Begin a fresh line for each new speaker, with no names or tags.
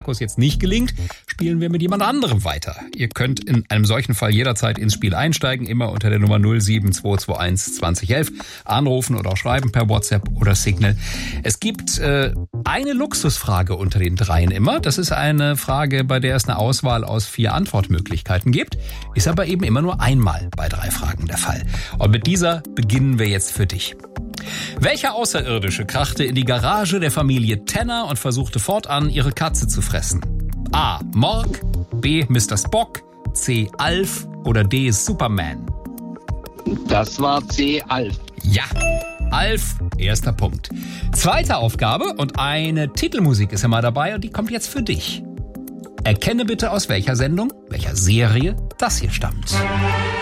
Markus jetzt nicht gelingt, spielen wir mit jemand anderem weiter. Ihr könnt in einem solchen Fall jederzeit ins Spiel einsteigen, immer unter der Nummer 07221 2011 anrufen oder auch schreiben per WhatsApp oder Signal. Es gibt eine Luxusfrage unter den dreien immer. Das ist eine Frage, bei der es eine Auswahl aus 4 Antwortmöglichkeiten gibt. Ist aber eben immer nur einmal bei 3 Fragen der Fall. Und mit dieser beginnen wir jetzt für dich. Welcher Außerirdische krachte in die Garage der Familie Tanner und versuchte fortan, ihre Katze zu fressen? A. Morg, B. Mr. Spock, C. Alf oder D. Superman?
Das war C. Alf.
Ja, Alf, erster Punkt. Zweite Aufgabe und eine Titelmusik ist immer dabei und die kommt jetzt für dich. Erkenne bitte, aus welcher Sendung, welcher Serie das hier stammt.